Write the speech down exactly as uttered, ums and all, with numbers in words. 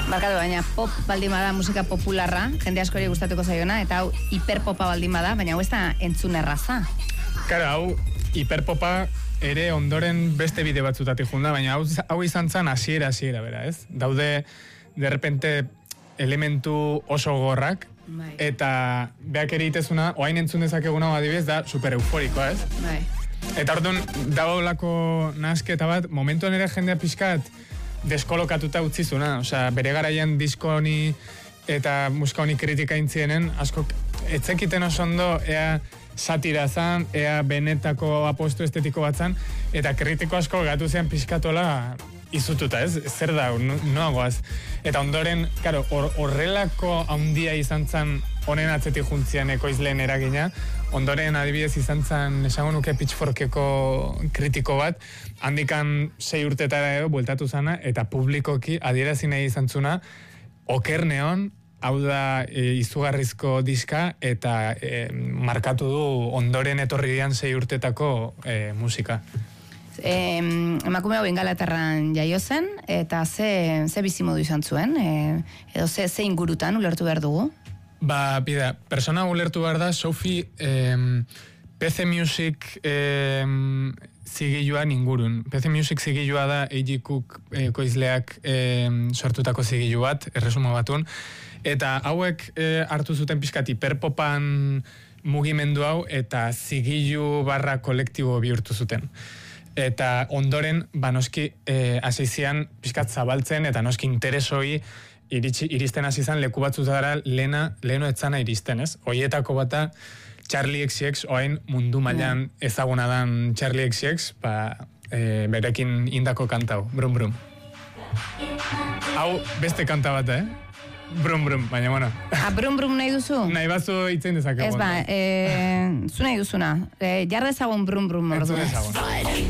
Barkatu, baina pop baldin bada musika popularra, jende askori gustatuko zaiona, eta hau hiperpopa baldin bada, baina hau ez da entzun erraza. Kara, hau hiperpopa ere ondoren beste bide batzutatik junda, baina hau, hau izan zen hasiera hasiera bera, ez? Daude, de repente, elementu oso gorrak, bai. Eta beak eritezuna, oain entzun dezakeguna adibidez, da super euforikoa, ez? Bai. Eta orduan, dago lako nasketa bat, momentuan ere jendea pixkat deskolokatuta utzizuna, osea, bere garaian disko honi eta musika honi kritika intzienen, asko etzekiten oso ondo, ea satira zan, ea benetako apostu estetiko bat zan, eta kritiko asko gatu zean pixkatola izututa, ez? Zer da, noagoaz. Eta ondoren, karo, horrelako haundia izan zan honen atzetik juntzian ekoizleen eragina, ondoren adibidez izan zan, esango nuke pitchforkeko kritiko bat, handikan sei urtetara edo bueltatu zana, eta publikoki adierazi nahi izan zuna, okerneon, hau da e, izugarrizko diska, eta e, markatu du ondoren etorri dian sei urtetako e, musika. Eh, emakume hau Ingalaterran jaio zen, eta ze, ze bizimodu izan zuen, eh, edo ze, ze ingurutan ulertu behar dugu? Ba, bida, persona ulertu behar da, Sophie eh, P C Music eh, zigilluan ingurun. P C Music zigillua da A G Cook eh, koizleak eh, sortutako zigillu bat, erresuma batun, eta hauek eh, hartu zuten pixkat hiperpopan mugimendu hau, eta zigillu barra kolektibo bihurtu zuten. Eta ondoren, ba noski, eh, asizian pixkat zabaltzen, eta noski interesoi iritsi, iristen hasi izan leku batzutara lehena, leheno etzana iristen, ez? Hoietako bata, Charlie X C X, oain mundu mailan ezaguna dan Charlie X C X, ba, eh, berekin indako kantau, brum brum. Hau beste kanta bat, eh? Brum brum, baina bueno. Ah, brum brum nahi duzu? Nahi bazu itzen dezakegu. Ez ba, eh, zu nahi duzuna. Eh, jar dezagun brum brum orduan. Entzun dezagun.